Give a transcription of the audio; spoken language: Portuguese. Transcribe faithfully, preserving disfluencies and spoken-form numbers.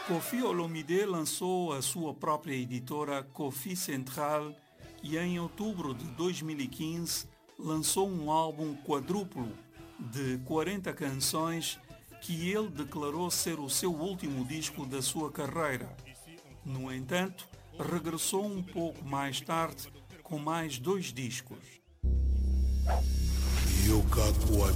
Koffi Olomide lançou a sua própria editora Koffi Central e em outubro de dois mil e quinze lançou um álbum quadruplo de quarenta canções que ele declarou ser o seu último disco da sua carreira. No entanto, regressou um pouco mais tarde com mais dois discos.